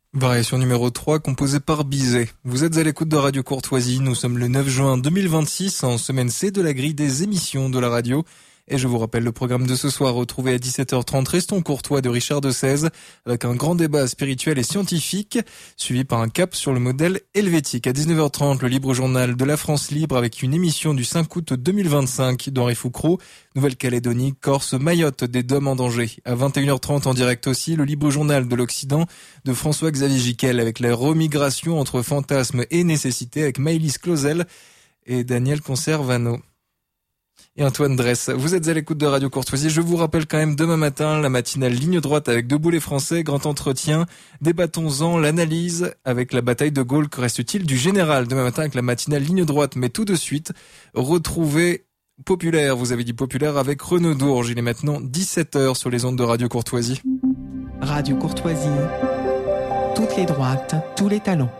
Variation numéro 3, composée par Bizet. Vous êtes à l'écoute de Radio Courtoisie. Nous sommes le 9 juin 2026, en semaine C de la grille des émissions de la radio. Et je vous rappelle le programme de ce soir, retrouvé à 17h30, Restons courtois de Richard de Sèze, avec un grand débat spirituel et scientifique, suivi par un cap sur le modèle helvétique. À 19h30, le libre journal de la France libre, avec une émission du 5 août 2025 d'Henri Foucroux, Nouvelle-Calédonie, Corse, Mayotte, des Dômes en danger. À 21h30, en direct aussi, le libre journal de l'Occident de François-Xavier Giquel, avec la remigration entre fantasmes et nécessité, avec Maëlys Clausel et Daniel Conservano. Et Antoine Dresse, vous êtes à l'écoute de Radio Courtoisie. Je vous rappelle quand même demain matin la matinale Ligne droite avec Debout les Français, grand entretien, débattons-en, l'analyse avec la bataille de Gaulle, que reste-t-il du général? Demain matin avec la matinale Ligne droite, mais tout de suite, retrouvez Populaire, vous avez dit Populaire avec Renaud Dourges. Il est maintenant 17h sur les ondes de Radio Courtoisie. Radio Courtoisie, toutes les droites, tous les talents.